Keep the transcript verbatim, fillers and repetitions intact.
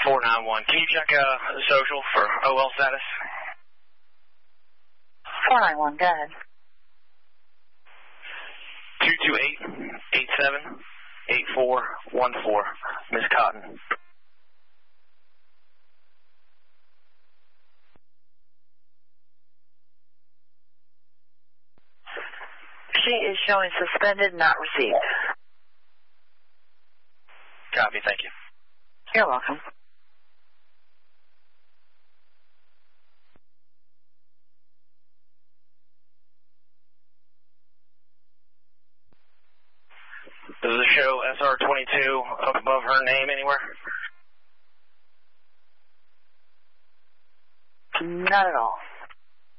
four nine one. Can you check uh, the social for O L status? four nine one, go ahead. two two eight, eight seven, eight four one four. Miss Cotton. She is showing suspended, not received. Copy, thank you. You're welcome. Does it show S R twenty-two up above her name anywhere? Not at all.